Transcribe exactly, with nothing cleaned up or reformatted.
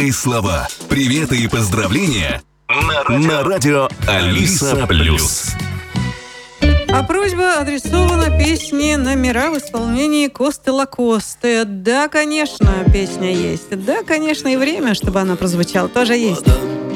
Добрые слова, приветы и поздравления на радио, на радио Алиса Плюс. А просьба адресована песне «Номера» в исполнении Косты Лакосты. Да, конечно, песня есть. Да, конечно, и время, чтобы она прозвучала, тоже есть.